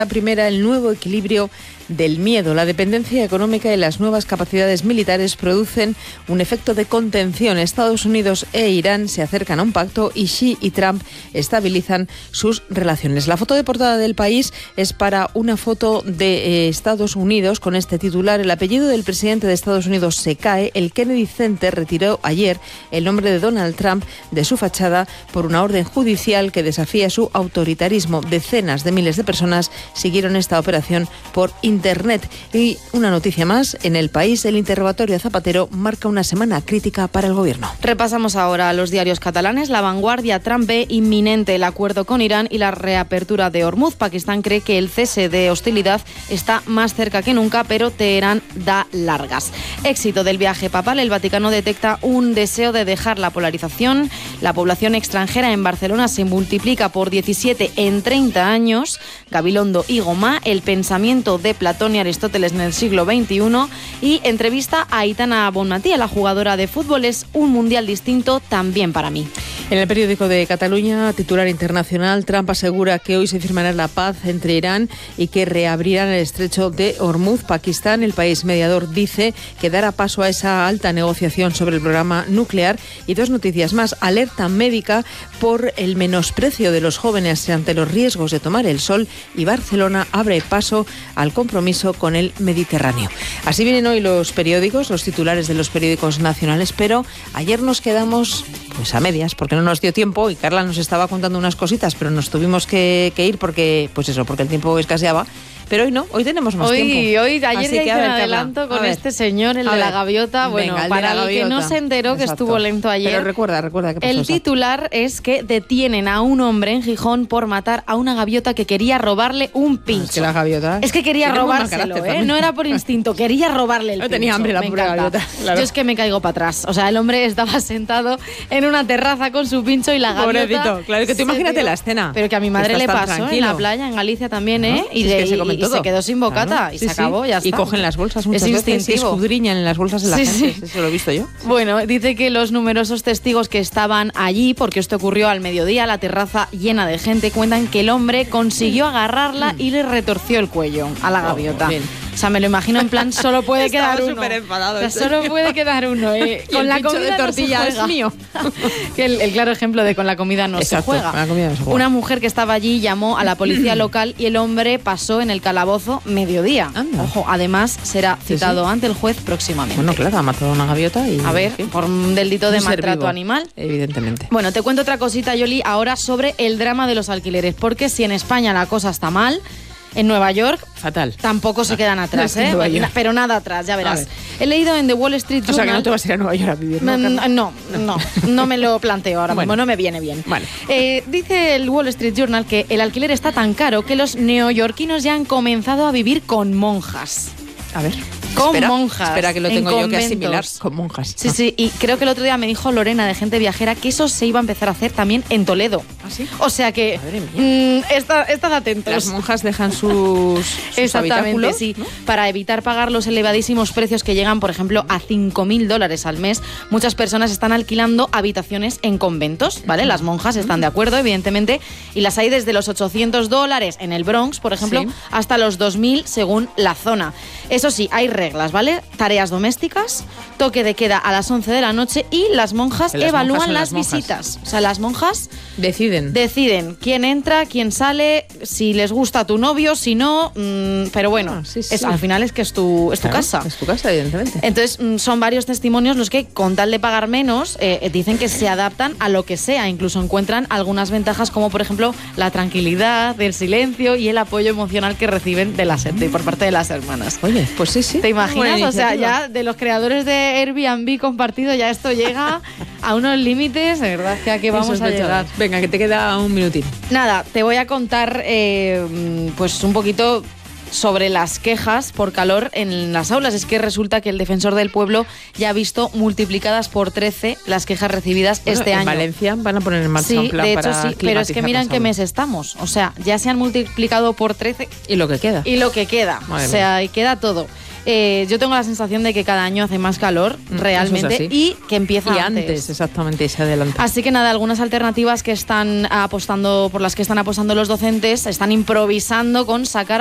La primera, el nuevo equilibrio del miedo. La dependencia económica y las nuevas capacidades militares producen un efecto de contención. Estados Unidos e Irán se acercan a un pacto y Xi y Trump estabilizan sus relaciones. La foto de portada del País es para una foto de Estados Unidos con este titular: el apellido del presidente de Estados Unidos se cae. El Kennedy Center retiró ayer el nombre de Donald Trump de su fachada por una orden judicial que desafía su autoritarismo. Decenas de miles de personas siguieron esta operación por Internet. Y una noticia más, en El País, el interrogatorio a Zapatero marca una semana crítica para el gobierno. Repasamos ahora los diarios catalanes. La Vanguardia: Trump ve inminente el acuerdo con Irán y la reapertura de Hormuz. Pakistán cree que el cese de hostilidad está más cerca que nunca, pero Teherán da largas. Éxito del viaje papal: el Vaticano detecta un deseo de dejar la polarización. La población extranjera en Barcelona se multiplica por 17 en 30 años. Gabilondo y Gomá: el pensamiento de Platón y Aristóteles en el siglo XXI. Y entrevista a Aitana Bonmatí, la jugadora de fútbol: es un mundial distinto también para mí. En el periódico de Cataluña, titular internacional: Trump asegura que hoy se firmará la paz entre Irán y que reabrirán el estrecho de Hormuz. Pakistán, el país mediador, dice que dará paso a esa alta negociación sobre el programa nuclear. Y dos noticias más: alerta médica por el menosprecio de los jóvenes ante los riesgos de tomar el sol, y Barcelona abre paso al compromiso con el Mediterráneo. Así vienen hoy los periódicos, los titulares de los periódicos nacionales, pero ayer nos quedamos pues a medias porque no nos dio tiempo y Carla nos estaba contando unas cositas, pero nos tuvimos que ir porque el tiempo escaseaba. Pero hoy no, hoy tenemos más tiempo. Ayer ya hice un adelanto con este señor, el de la gaviota. Bueno, venga, para el que no se enteró, que estuvo lento ayer. Pero recuerda qué pasó. El titular es que detienen a un hombre en Gijón por matar a una gaviota que quería robarle un pincho. Es que la gaviota... Es que quería robárselo, no era por instinto, quería robarle el pincho. No tenía hambre la pura gaviota. Claro. Yo es que me caigo para atrás. O sea, el hombre estaba sentado en una terraza con su pincho y la gaviota... Pobrecito, claro, que tú imagínate la escena. Pero que a mi madre le pasó en la playa, en Galicia también, y se quedó sin bocata, claro, y se acabó, ya está. Y cogen las bolsas muchas veces y escudriñan en las bolsas de la gente. Sí. Eso lo he visto yo. Bueno, dice que los numerosos testigos que estaban allí, porque esto ocurrió al mediodía, la terraza llena de gente, cuentan que el hombre consiguió agarrarla y le retorció el cuello a la gaviota. O sea, me lo imagino en plan, solo puede quedar uno. Súper enfadado. O sea, solo puede quedar uno. Con la comida de tortilla no se es mío. el claro ejemplo de con la comida no se juega. La comida no se juega. Una mujer que estaba allí llamó a la policía local y el hombre pasó en el calabozo mediodía. Anda. Ojo, además será citado ante el juez próximamente. Bueno, claro, ha matado a una gaviota y... A ver, por un delito de maltrato animal. Evidentemente. Bueno, te cuento otra cosita, Yoli, ahora sobre el drama de los alquileres, porque si en España la cosa está mal, en Nueva York fatal. Tampoco se quedan atrás, pero nada atrás, ya verás. He leído en The Wall Street Journal... O sea, que no te vas a ir a Nueva York a vivir, ¿no? No me lo planteo ahora mismo, no me viene bien. Vale. Dice el Wall Street Journal que el alquiler está tan caro que los neoyorquinos ya han comenzado a vivir con monjas. A ver. Monjas. Espera, que lo tengo yo que asimilar. Con monjas. Sí, y creo que el otro día me dijo Lorena de Gente Viajera que eso se iba a empezar a hacer también en Toledo. ¿Ah, sí? O sea que estad atentos. Las monjas dejan sus exactamente, sí. ¿No? Para evitar pagar los elevadísimos precios que llegan, por ejemplo, a $5.000 al mes, muchas personas están alquilando habitaciones en conventos, ¿vale? Las monjas están de acuerdo, evidentemente, y las hay desde los $800 en el Bronx, por ejemplo, hasta los 2.000 según la zona. Eso sí, hay reglas, ¿vale? Tareas domésticas, toque de queda a las 11 de la noche y las monjas evalúan las visitas. O sea, las monjas deciden quién entra, quién sale, si les gusta tu novio, si no, pero bueno, al final es que es tu casa. Es tu casa, evidentemente. Entonces, son varios testimonios los que, con tal de pagar menos, dicen que se adaptan a lo que sea. Incluso encuentran algunas ventajas, como por ejemplo la tranquilidad, el silencio y el apoyo emocional que reciben de la gente por parte de las hermanas. Oye, pues sí. ¿Te imaginas? O sea, ya de los creadores de Airbnb compartido, ya esto llega a unos límites, de verdad, que aquí vamos a llegar. Venga, que te queda un minutín. Nada, te voy a contar pues un poquito sobre las quejas por calor en las aulas. Es que resulta que el Defensor del Pueblo ya ha visto multiplicadas por 13 las quejas recibidas este año. En Valencia van a poner en marcha un plan de hecho, para sí, pero es que mira en qué mes estamos. O sea, ya se han multiplicado por 13. Y lo que queda. Madre mía. Y queda todo. Yo tengo la sensación de que cada año hace más calor realmente y que empieza antes. Exactamente, y se adelanta. Así que nada, algunas alternativas que están apostando, por las que están apostando los docentes, están improvisando con sacar